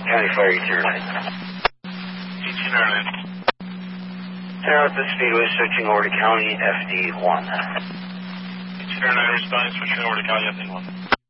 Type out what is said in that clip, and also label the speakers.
Speaker 1: County Fire 809.
Speaker 2: 1809.
Speaker 1: Center at the Speedway, switching over to County FD1.
Speaker 2: 1809 responding, switching over to County FD1.